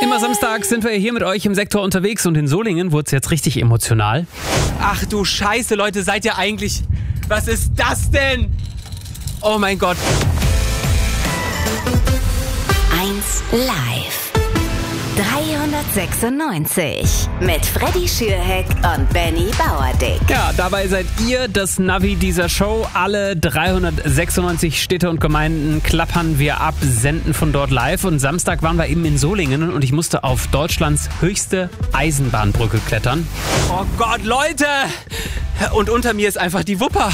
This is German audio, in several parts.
Immer samstags sind wir hier mit euch im Sektor unterwegs und in Solingen wurde es jetzt richtig emotional. Ach du Scheiße, Leute, seid ihr eigentlich... Was ist das denn? Oh mein Gott. 1 Live. 396 mit Freddy Schürheck und Benny Bauerdick. Ja, dabei seid ihr das Navi dieser Show. Alle 396 Städte und Gemeinden klappern wir ab, senden von dort live. Und Samstag waren wir eben in Solingen und ich musste auf Deutschlands höchste Eisenbahnbrücke klettern. Oh Gott, Leute! Und unter mir ist einfach die Wupper.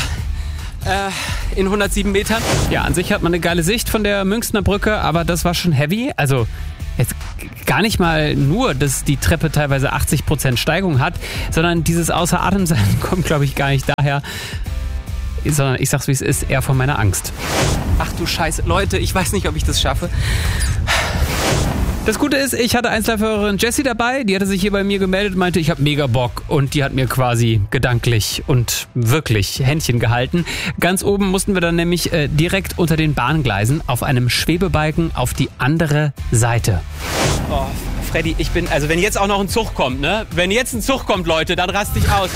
In 107 Metern. Ja, an sich hat man eine geile Sicht von der Münchner Brücke, aber das war schon heavy. Also jetzt gar nicht mal nur, dass die Treppe teilweise 80% Steigung hat, sondern dieses Außer Atem sein kommt, glaube ich, gar nicht daher, sondern ich sag's wie es ist, eher von meiner Angst. Ach du Scheiße, Leute, ich weiß nicht, ob ich das schaffe. Das Gute ist, ich hatte Einzelläuferin Jessie dabei, die hatte sich hier bei mir gemeldet und meinte, ich habe mega Bock, und die hat mir quasi gedanklich und wirklich Händchen gehalten. Ganz oben mussten wir dann nämlich direkt unter den Bahngleisen auf einem Schwebebalken auf die andere Seite. Oh, Freddy, wenn jetzt auch noch ein Zug kommt, ne? Wenn jetzt ein Zug kommt, Leute, dann raste ich aus.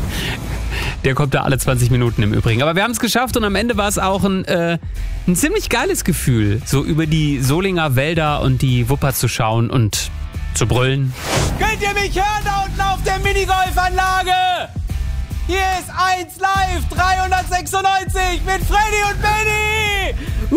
Der kommt da alle 20 Minuten im Übrigen. Aber wir haben es geschafft und am Ende war es auch ein ziemlich geiles Gefühl, so über die Solinger Wälder und die Wupper zu schauen und zu brüllen. Könnt ihr mich hören da unten auf der Minigolfanlage? Hier ist 1 Live 396 mit Freddy und Benny.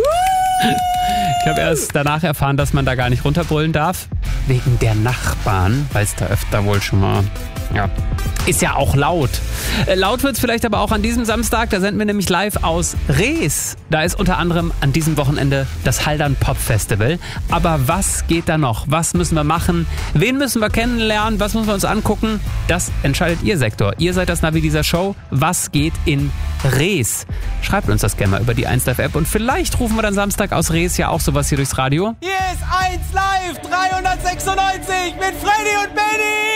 Ich habe erst danach erfahren, dass man da gar nicht runterbrüllen darf. Wegen der Nachbarn, weil es da öfter wohl schon mal... Ja, ist ja auch laut. Laut wird es vielleicht aber auch an diesem Samstag. Da senden wir nämlich live aus Rees. Da ist unter anderem an diesem Wochenende das Haldern Pop Festival. Aber was geht da noch? Was müssen wir machen? Wen müssen wir kennenlernen? Was müssen wir uns angucken? Das entscheidet ihr, Sektor. Ihr seid das Navi dieser Show. Was geht in Rees? Schreibt uns das gerne mal über die 1Live-App. Und vielleicht rufen wir dann Samstag aus Rees ja auch sowas hier durchs Radio. Hier ist 1 Live 396 mit Freddy und Benny.